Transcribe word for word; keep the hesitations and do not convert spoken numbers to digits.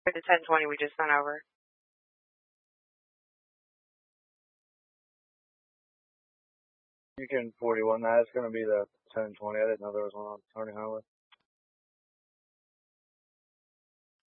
For the ten twenty we just sent over. You can forty-one that. It's going to be the ten twenty. I didn't know there was one on Tony Highway.